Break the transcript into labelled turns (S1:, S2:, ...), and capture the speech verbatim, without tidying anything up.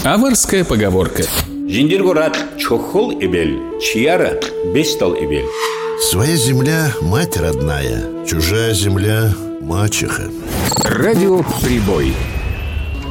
S1: Аварская поговорка.
S2: Жиндиргорат чохол эбель, чьяра бестал эбель.
S3: Своя земля – мать родная, чужая земля – мачеха.
S1: Радио «Прибой».